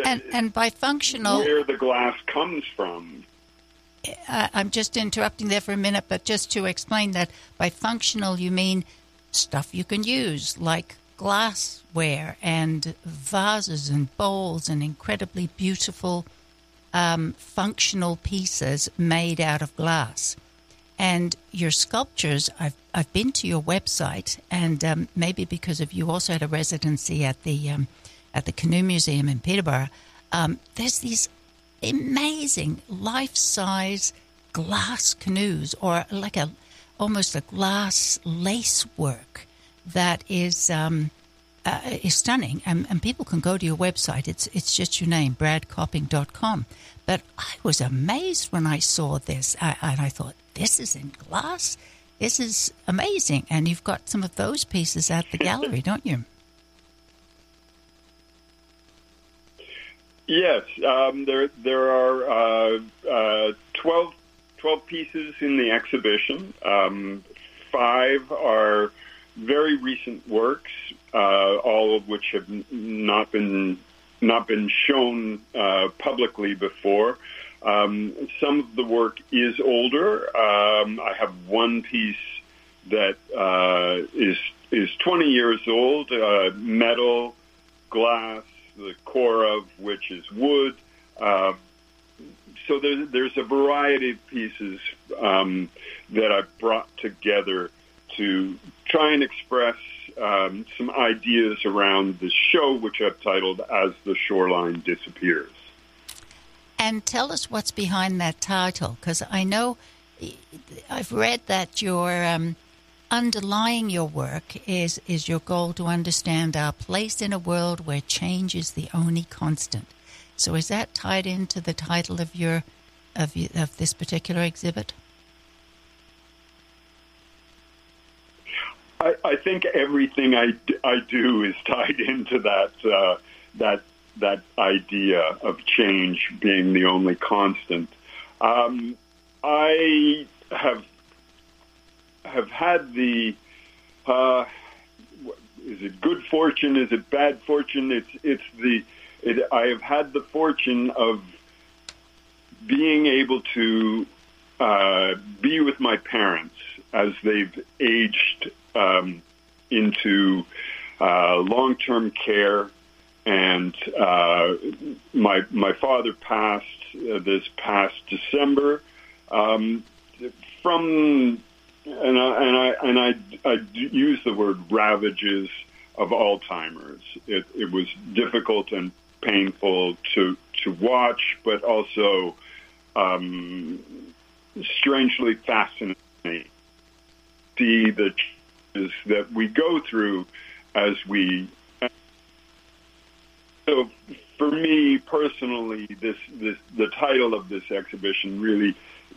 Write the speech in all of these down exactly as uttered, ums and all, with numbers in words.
And, and by functional, where the glass comes from. Uh, I'm just interrupting there for a minute, but just to explain that by functional you mean stuff you can use, like glassware and vases and bowls and incredibly beautiful um, functional pieces made out of glass. And your sculptures, I've I've been to your website, and um, maybe because of you also had a residency at the um, at the Canoe Museum in Peterborough. Um, there's these amazing life-size glass canoes, or like a almost a glass lacework that is um, uh, is stunning. And, and people can go to your website. It's it's just your name, brad copping dot com. But I was amazed when I saw this, I, and I thought, this is in glass? This is amazing. And you've got some of those pieces at the gallery, don't you? Yes, um, there there are uh, uh, twelve, twelve pieces in the exhibition. Um, five are very recent works, uh, all of which have n- not been not been shown uh, publicly before. Um, some of the work is older. Um, I have one piece that uh, is is twenty years old, uh, metal, glass, the core of which is wood. Uh, so there, there's a variety of pieces um, that I've brought together to try and express um, some ideas around this show, which I've titled As the Shoreline Disappears. And tell us what's behind that title, because I know I've read that your um, underlying your work is is your goal to understand our place in a world where change is the only constant. So is that tied into the title of your of of this particular exhibit? I, I think everything I, I do is tied into that uh, that that idea of change being the only constant. Um, I have have had the uh, is it good fortune? Is it bad fortune? It's it's the it, I have had the fortune of being able to uh, be with my parents as they've aged um, into uh, long-term care. And uh, my my father passed uh, this past December um, from, and I and I and I, I use the word ravages of Alzheimer's. It, it was difficult and painful to to watch, but also um, strangely fascinating. See the changes that we go through as we. So for me personally, this, this the title of this exhibition really,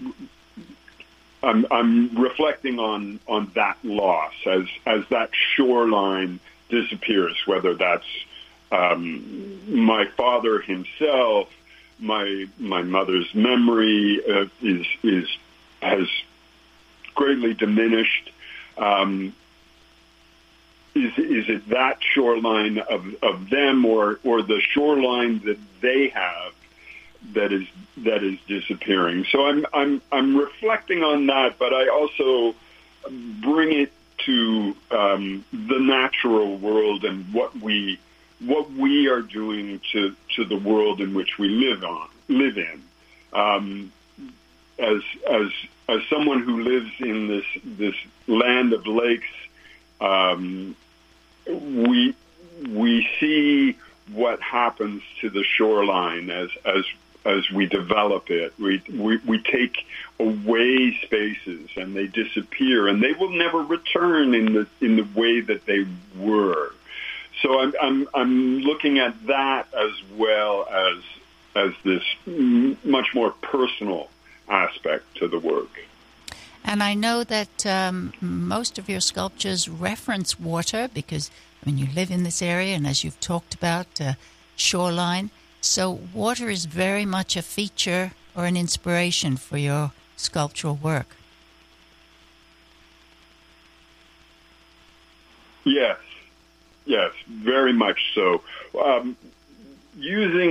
I'm, I'm reflecting on, on that loss as as that shoreline disappears. Whether that's um, my father himself, my my mother's memory uh, is is has greatly diminished. Um, Is is it that shoreline of, of them, or or the shoreline that they have that is that is disappearing? So I'm I'm I'm reflecting on that, but I also bring it to um, the natural world and what we what we are doing to, to the world in which we live on live in. Um, as as as someone who lives in this this land of lakes. Um, we we see what happens to the shoreline as as as we develop it. We we, we take away spaces and they disappear, and they will never return in the in the way that they were. So I'm I'm I'm looking at that as well as as this much more personal aspect to the work. And I know that um, most of your sculptures reference water because, I mean, you live in this area, and as you've talked about, uh, shoreline. So water is very much a feature or an inspiration for your sculptural work. Yes, yes, very much so. Um, using